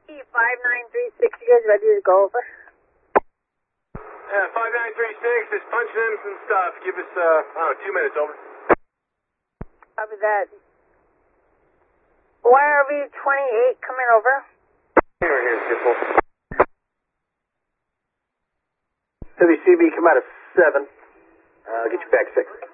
5936, you guys ready to go over? Yeah, 5936, just punching in some stuff. Give us, I don't know, 2 minutes, over. Copy that. YRV 28 coming over. Right here, simple. WCB, come out of 7. I'll get you back 6.